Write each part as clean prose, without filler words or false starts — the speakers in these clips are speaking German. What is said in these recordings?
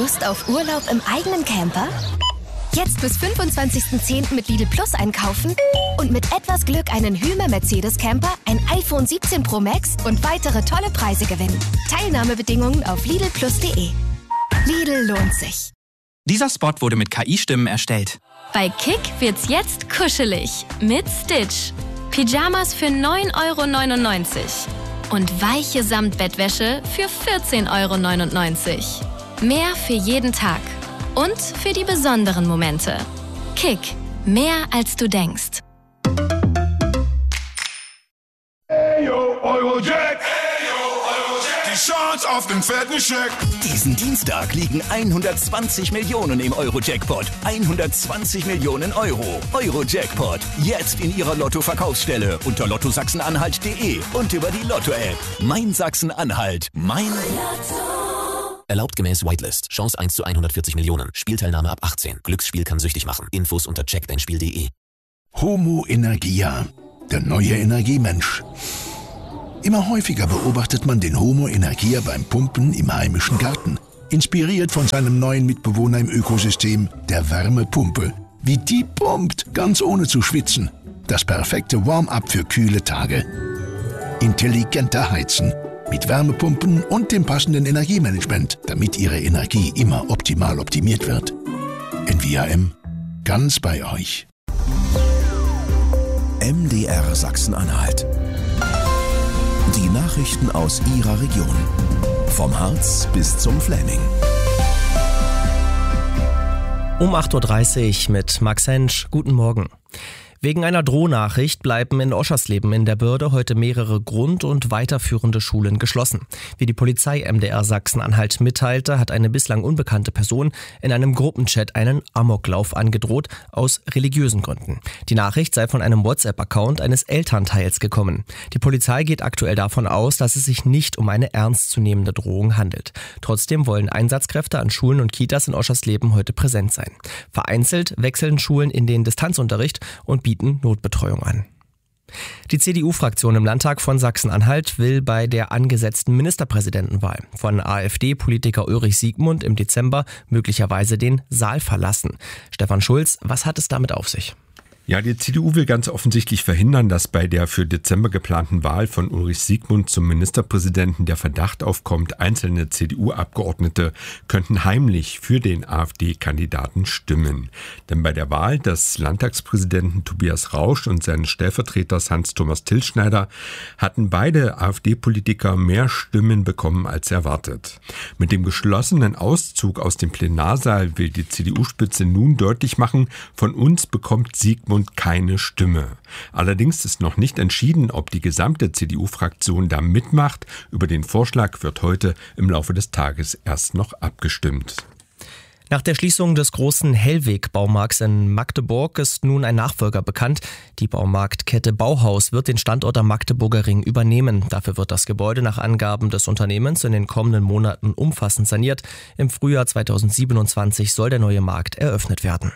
Lust auf Urlaub im eigenen Camper? Jetzt bis 25.10. mit Lidl Plus einkaufen und mit etwas Glück einen Hymer Mercedes Camper, ein iPhone 17 Pro Max und weitere tolle Preise gewinnen. Teilnahmebedingungen auf lidlplus.de. Lidl lohnt sich. Dieser Spot wurde mit KI-Stimmen erstellt. Bei Kick wird's jetzt kuschelig mit Stitch. Pyjamas für 9,99 € und weiche Samtbettwäsche für 14,99 €. Mehr für jeden Tag und für die besonderen Momente. Kick, mehr als du denkst. Hey yo, Eurojack! Die Chance auf den fetten Scheck. Diesen Dienstag liegen 120 Millionen im Euro-Jackpot. 120 Millionen Euro. Euro-Jackpot. Jetzt in Ihrer Lotto-Verkaufsstelle unter lottosachsen-anhalt.de und über die Lotto-App. Mein Sachsen-Anhalt. Mein Lotto. Erlaubt gemäß Whitelist. Chance 1 zu 140 Millionen. Spielteilnahme ab 18. Glücksspiel kann süchtig machen. Infos unter checkdeinspiel.de. Homo Energia. Der neue Energiemensch. Immer häufiger beobachtet man den Homo Energia beim Pumpen im heimischen Garten. Inspiriert von seinem neuen Mitbewohner im Ökosystem, der Wärmepumpe. Wie die pumpt, ganz ohne zu schwitzen. Das perfekte Warm-up für kühle Tage. Intelligenter Heizen. Mit Wärmepumpen und dem passenden Energiemanagement, damit Ihre Energie immer optimal optimiert wird. NVAM. Ganz bei euch. MDR Sachsen-Anhalt. Die Nachrichten aus Ihrer Region. Vom Harz bis zum Fläming. Um 8.30 Uhr mit Max Hensch. Guten Morgen. Wegen einer Drohnachricht bleiben in Oschersleben in der Börde heute mehrere Grund- und weiterführende Schulen geschlossen. Wie die Polizei MDR Sachsen-Anhalt mitteilte, hat eine bislang unbekannte Person in einem Gruppenchat einen Amoklauf angedroht, aus religiösen Gründen. Die Nachricht sei von einem WhatsApp-Account eines Elternteils gekommen. Die Polizei geht aktuell davon aus, dass es sich nicht um eine ernstzunehmende Drohung handelt. Trotzdem wollen Einsatzkräfte an Schulen und Kitas in Oschersleben heute präsent sein. Vereinzelt wechseln Schulen in den Distanzunterricht und bieten Notbetreuung an. Die CDU-Fraktion im Landtag von Sachsen-Anhalt will bei der angesetzten Ministerpräsidentenwahl von AfD-Politiker Ulrich Siegmund im Dezember möglicherweise den Saal verlassen. Stefan Schulz, was hat es damit auf sich? Ja, die CDU will ganz offensichtlich verhindern, dass bei der für Dezember geplanten Wahl von Ulrich Siegmund zum Ministerpräsidenten der Verdacht aufkommt, einzelne CDU-Abgeordnete könnten heimlich für den AfD-Kandidaten stimmen. Denn bei der Wahl des Landtagspräsidenten Tobias Rausch und seines Stellvertreters Hans-Thomas Tilschneider hatten beide AfD-Politiker mehr Stimmen bekommen als erwartet. Mit dem geschlossenen Auszug aus dem Plenarsaal will die CDU-Spitze nun deutlich machen, von uns bekommt Siegmund keine Stimme. Allerdings ist noch nicht entschieden, ob die gesamte CDU-Fraktion da mitmacht. Über den Vorschlag wird heute im Laufe des Tages erst noch abgestimmt. Nach der Schließung des großen Hellweg-Baumarkts in Magdeburg ist nun ein Nachfolger bekannt. Die Baumarktkette Bauhaus wird den Standort am Magdeburger Ring übernehmen. Dafür wird das Gebäude nach Angaben des Unternehmens in den kommenden Monaten umfassend saniert. Im Frühjahr 2027 soll der neue Markt eröffnet werden.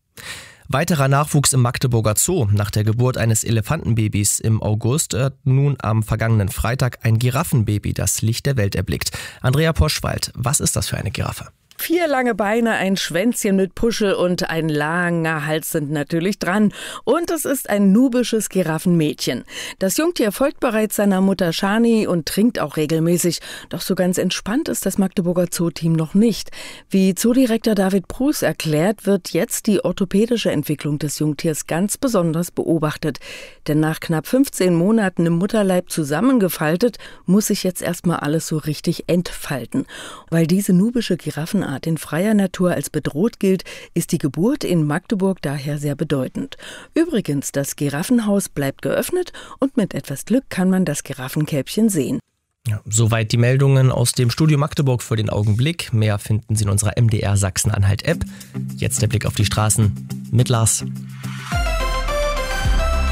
Weiterer Nachwuchs im Magdeburger Zoo. Nach der Geburt eines Elefantenbabys im August hat nun am vergangenen Freitag ein Giraffenbaby das Licht der Welt erblickt. Andrea Poschwald, was ist das für eine Giraffe? 4 lange Beine, ein Schwänzchen mit Puschel und ein langer Hals sind natürlich dran. Und es ist ein nubisches Giraffenmädchen. Das Jungtier folgt bereits seiner Mutter Shani und trinkt auch regelmäßig. Doch so ganz entspannt ist das Magdeburger Zoo-Team noch nicht. Wie Zoodirektor David Prus erklärt, wird jetzt die orthopädische Entwicklung des Jungtiers ganz besonders beobachtet. Denn nach knapp 15 Monaten im Mutterleib zusammengefaltet, muss sich jetzt erstmal alles so richtig entfalten. Weil diese nubische Giraffenart in freier Natur als bedroht gilt, ist die Geburt in Magdeburg daher sehr bedeutend. Übrigens, das Giraffenhaus bleibt geöffnet und mit etwas Glück kann man das Giraffenkälbchen sehen. Ja, soweit die Meldungen aus dem Studio Magdeburg für den Augenblick. Mehr finden Sie in unserer MDR Sachsen-Anhalt-App. Jetzt der Blick auf die Straßen mit Lars.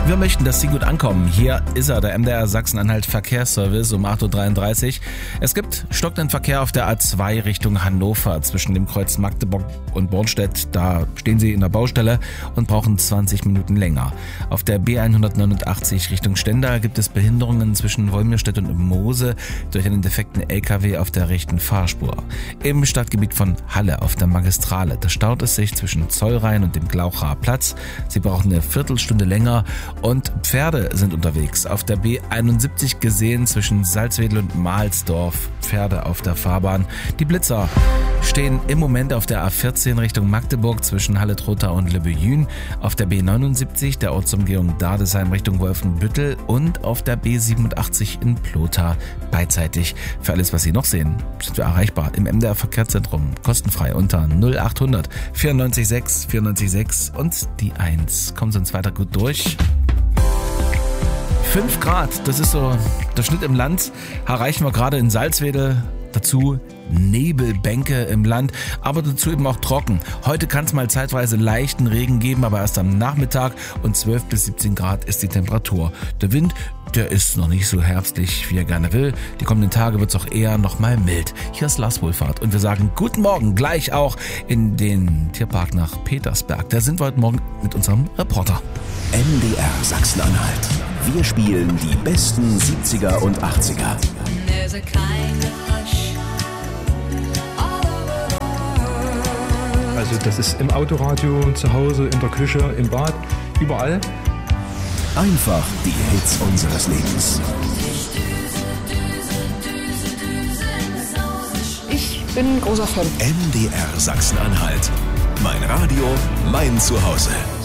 Wir möchten, dass Sie gut ankommen. Hier ist er, der MDR Sachsen-Anhalt Verkehrsservice um 8.33 Uhr. Es gibt stockenden Verkehr auf der A2 Richtung Hannover zwischen dem Kreuz Magdeburg und Bornstedt. Da stehen Sie in der Baustelle und brauchen 20 Minuten länger. Auf der B189 Richtung Stendal gibt es Behinderungen zwischen Wolmirstedt und Moose durch einen defekten LKW auf der rechten Fahrspur. Im Stadtgebiet von Halle auf der Magistrale, da staut es sich zwischen Zollrhein und dem Glauchaer Platz. Sie brauchen eine Viertelstunde länger. Und Pferde sind unterwegs. Auf der B71 gesehen zwischen Salzwedel und Mahlsdorf. Pferde auf der Fahrbahn. Die Blitzer stehen im Moment auf der A14 Richtung Magdeburg zwischen Halle-Trotha und Lübbejün. Auf der B79 der Ortsumgehung Dardesheim Richtung Wolfenbüttel und auf der B87 in Plotha beidseitig. Für alles, was Sie noch sehen, sind wir erreichbar im MDR Verkehrszentrum. Kostenfrei unter 0800 94 6 94 6 und die 1. Kommen Sie uns weiter gut durch. 5 Grad, das ist so der Schnitt im Land, erreichen wir gerade in Salzwedel. Dazu Nebelbänke im Land, aber dazu eben auch trocken. Heute kann es mal zeitweise leichten Regen geben, aber erst am Nachmittag und 12 bis 17 Grad ist die Temperatur. Der Wind, der ist noch nicht so herbstlich, wie er gerne will. Die kommenden Tage wird es auch eher noch mal mild. Hier ist Lars Wohlfahrt und wir sagen guten Morgen gleich auch in den Tierpark nach Petersberg. Da sind wir heute Morgen mit unserem Reporter. MDR Sachsen-Anhalt. Wir spielen die besten 70er und 80er. Also das ist im Autoradio, zu Hause, in der Küche, im Bad, überall. Einfach die Hits unseres Lebens. Ich bin ein großer Fan. MDR Sachsen-Anhalt. Mein Radio, mein Zuhause.